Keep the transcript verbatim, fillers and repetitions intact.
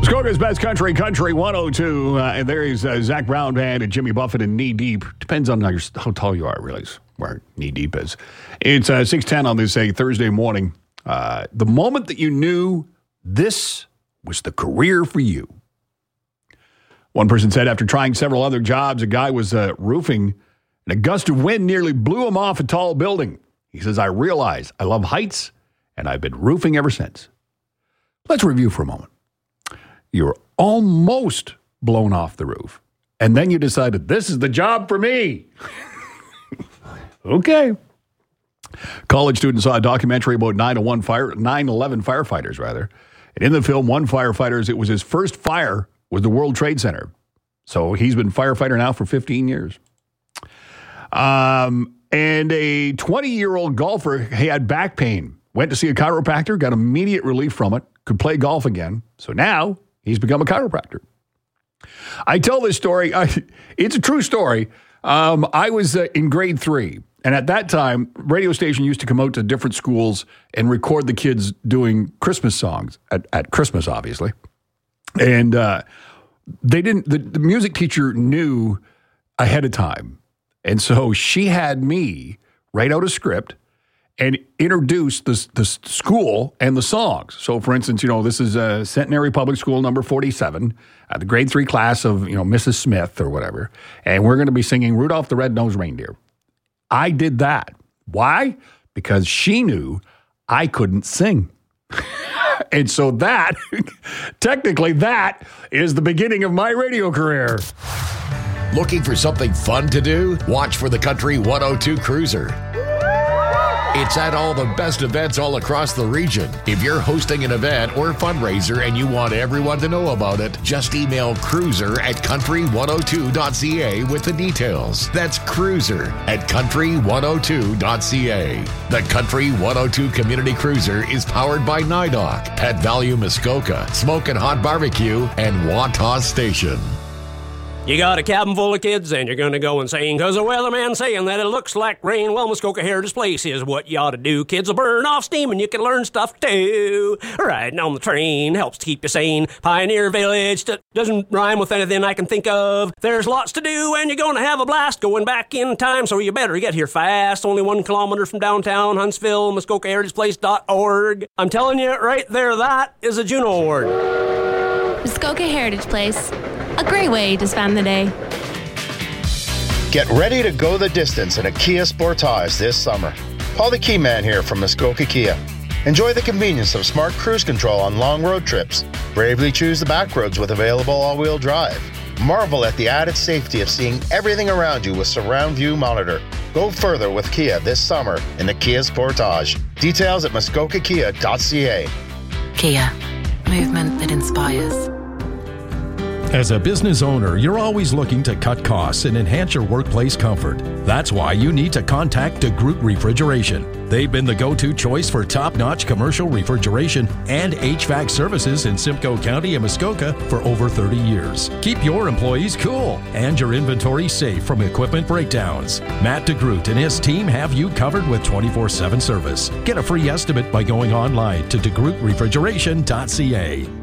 Muskoka's Best Country, Country one oh two. Uh, and there is uh, Zach Brown Band and Jimmy Buffett and Knee Deep. Depends on how, you're, how tall you are, really, where Knee Deep is. It's uh, six ten on this uh, Thursday morning. Uh, the moment that you knew this was the career for you. One person said after trying several other jobs, a guy was uh, roofing, and a gust of wind nearly blew him off a tall building. He says, I realized I love heights, and I've been roofing ever since. Let's review for a moment. You were almost blown off the roof, and then you decided, this is the job for me. Okay. College student saw a documentary about nine eleven firefighters, rather. And in the film, one firefighter, it was his first fire with the World Trade Center. So he's been firefighter now for fifteen years. Um, and a twenty-year-old golfer, he had back pain. Went to see a chiropractor, got immediate relief from it, could play golf again. So now he's become a chiropractor. I tell this story. I, it's a true story. Um, I was uh, in grade three. And at that time, radio station used to come out to different schools and record the kids doing Christmas songs at, at Christmas, obviously. And uh, they didn't, the, the music teacher knew ahead of time. And so she had me write out a script and introduce the, the school and the songs. So, for instance, you know, this is uh, Centenary Public School number forty-seven, uh, the grade three class of, you know, Missus Smith or whatever. And we're going to be singing Rudolph the Red-Nosed Reindeer. I did that. Why? Because she knew I couldn't sing. And so that, technically, that is the beginning of my radio career. Looking for something fun to do? Watch for the Country one oh two Cruiser. It's at all the best events all across the region. If you're hosting an event or fundraiser and you want everyone to know about it, just email cruiser at country one oh two dot c a with the details. That's cruiser at country one oh two dot c a. The Country one oh two Community Cruiser is powered by NIDOC, Pet Value Muskoka, Smokin' Hot Barbecue, and Wantagh Station. You got a cabin full of kids and you're going to go insane because the weatherman's saying that it looks like rain. Well, Muskoka Heritage Place is what you ought to do. Kids will burn off steam and you can learn stuff too. Riding on the train helps to keep you sane. Pioneer Village that doesn't rhyme with anything I can think of. There's lots to do and you're going to have a blast going back in time, so you better get here fast. Only one kilometer from downtown Huntsville, Muskoka Heritage Place dot org. I'm telling you right there, that is a Juno Award. Muskoka Heritage Place. A great way to spend the day. Get ready to go the distance in a Kia Sportage this summer. Paul the Key Man here from Muskoka Kia. Enjoy the convenience of smart cruise control on long road trips. Bravely choose the back roads with available all-wheel drive. Marvel at the added safety of seeing everything around you with surround view monitor. Go further with Kia this summer in the Kia Sportage. Details at muskoka kia dot c a. Kia. Movement that inspires. As a business owner, you're always looking to cut costs and enhance your workplace comfort. That's why you need to contact DeGroot Refrigeration. They've been the go-to choice for top-notch commercial refrigeration and H V A C services in Simcoe County and Muskoka for over thirty years. Keep your employees cool and your inventory safe from equipment breakdowns. Matt DeGroot and his team have you covered with twenty-four seven service. Get a free estimate by going online to de groot refrigeration dot c a.